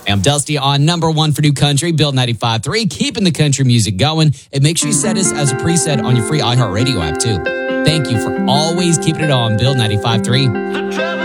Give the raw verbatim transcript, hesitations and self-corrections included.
I'm Dusty on number one for new country, Build ninety-five point three, keeping the country music going. And make sure you set us as a preset on your free iHeartRadio app, too. Thank you for always keeping it on Build ninety-five point three.